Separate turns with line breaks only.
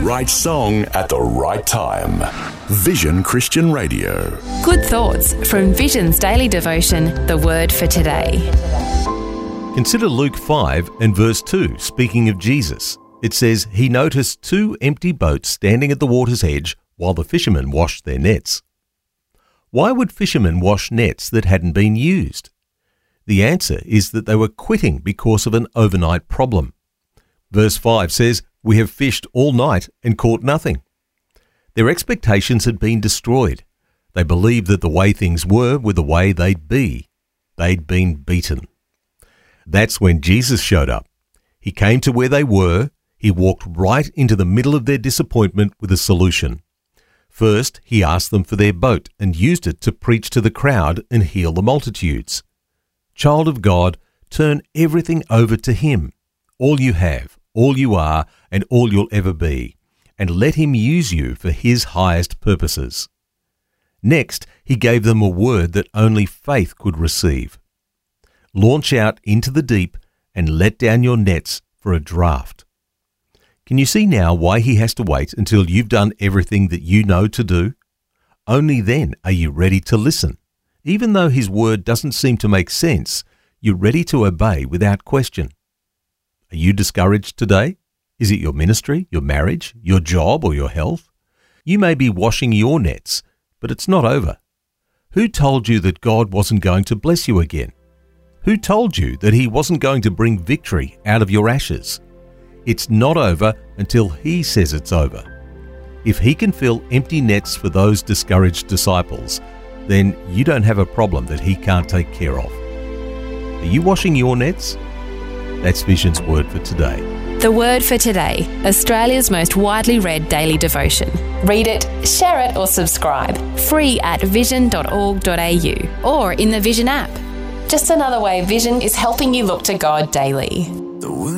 right song at the right time. Vision Christian Radio.
Good thoughts from Vision's daily devotion, The Word for Today.
Consider Luke 5 and verse 2, speaking of Jesus. It says, "He noticed 2 empty boats standing at the water's edge while the fishermen washed their nets." Why would fishermen wash nets that hadn't been used? The answer is that they were quitting because of an overnight problem. Verse 5 says, "We have fished all night and caught nothing." Their expectations had been destroyed. They believed that the way things were the way they'd be. They'd been beaten. That's when Jesus showed up. He came to where they were. He walked right into the middle of their disappointment with a solution. First, he asked them for their boat and used it to preach to the crowd and heal the multitudes. Child of God, turn everything over to him. All you have, all you are, and all you'll ever be. And let him use you for his highest purposes. Next, he gave them a word that only faith could receive. Launch out into the deep and let down your nets for a draft. Can you see now why he has to wait until you've done everything that you know to do? Only then are you ready to listen. Even though his word doesn't seem to make sense, you're ready to obey without question. Are you discouraged today? Is it your ministry, your marriage, your job, or your health? You may be washing your nets, but it's not over. Who told you that God wasn't going to bless you again? Who told you that he wasn't going to bring victory out of your ashes? It's not over until he says it's over. If he can fill empty nets for those discouraged disciples, then you don't have a problem that he can't take care of. Are you washing your nets? That's Vision's Word for today.
The Word for Today, Australia's most widely read daily devotion. Read it, share it or subscribe. Free at vision.org.au or in the Vision app. Just another way Vision is helping you look to God daily.